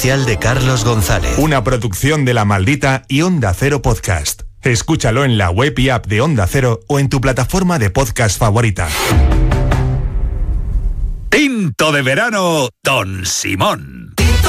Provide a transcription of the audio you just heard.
especial de Carlos González. Una producción de La Maldita y Onda Cero Podcast. Escúchalo en la web y app de Onda Cero o en tu plataforma de podcast favorita. Tinto de verano, Don Simón.